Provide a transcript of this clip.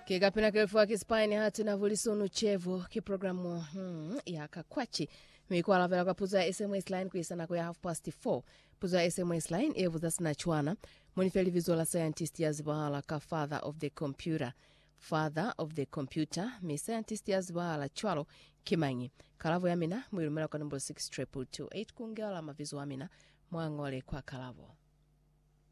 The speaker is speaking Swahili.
Kigapina kelfua kispaini hati na vulisonu chevo ki programu ya kakwachi. Mikuwa lavela kwa puza SMS line kuisana kwa 4:30. Puza SMS line evu zasina chuana. Monifeli visuala scientist ya zibahala ka father of the computer. Father of the computer, mi scientist ya zibahala chualo kimanyi. Kalavo ya mina, mwilumela kwa number 62228 kungeala mavizu wa mina, mwangole kwa kalavo.